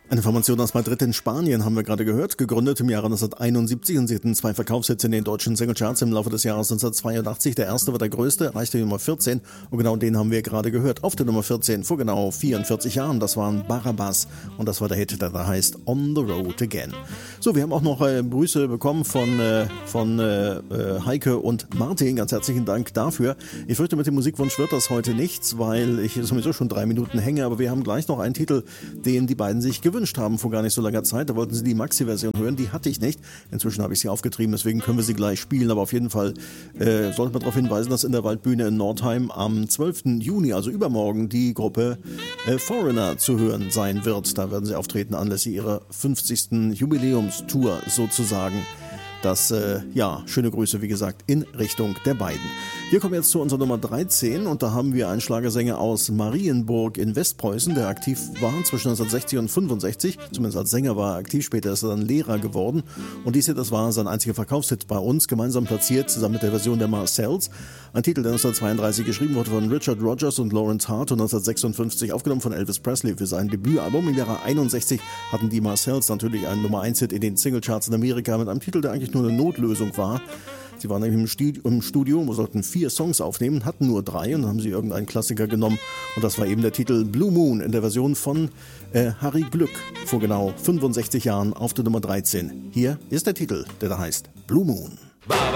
Eine Formation aus Madrid in Spanien haben wir gerade gehört, gegründet im Jahre 1971 und sie hatten 2 Verkaufshits in den deutschen Singlecharts im Laufe des Jahres 1982. Der erste war der größte, erreichte die Nummer 14 und genau den haben wir gerade gehört. Auf der Nummer 14 vor genau 44 Jahren, das waren Barabbas und das war der Hit, der da heißt On the Road Again. So, wir haben auch noch Grüße bekommen von Heike und Martin, ganz herzlichen Dank dafür. Ich fürchte, mit dem Musikwunsch wird das heute nichts, weil ich sowieso schon 3 Minuten hänge, aber wir haben gleich noch einen Titel, den die beiden sich gewünscht haben vor gar nicht so langer Zeit. Da wollten sie die Maxi-Version hören, die hatte ich nicht. Inzwischen habe ich sie aufgetrieben, deswegen können wir sie gleich spielen. Aber auf jeden Fall sollte man darauf hinweisen, dass in der Waldbühne in Nordheim am 12. Juni, also übermorgen, die Gruppe Foreigner zu hören sein wird. Da werden sie auftreten anlässlich ihrer 50. Jubiläumstour sozusagen. Das, schöne Grüße, wie gesagt, in Richtung der beiden. Wir kommen jetzt zu unserer Nummer 13 und da haben wir einen Schlagersänger aus Marienburg in Westpreußen, der aktiv war zwischen 1960 und 65. Zumindest als Sänger war er aktiv, später ist er dann Lehrer geworden. Und dies hier, das war sein einziger Verkaufshit bei uns, gemeinsam platziert, zusammen mit der Version der Marcells. Ein Titel, der 1932 geschrieben wurde von Richard Rogers und Lawrence Hart und 1956 aufgenommen von Elvis Presley für sein Debütalbum. Im Jahre 61 hatten die Marcells natürlich einen Nummer 1 Hit in den Singlecharts in Amerika mit einem Titel, der eigentlich nur eine Notlösung war. Sie waren nämlich im Studio, sollten 4 Songs aufnehmen, hatten nur 3 und dann haben sie irgendeinen Klassiker genommen und das war eben der Titel Blue Moon in der Version von Harry Glück vor genau 65 Jahren auf der Nummer 13. Hier ist der Titel, der da heißt Blue Moon.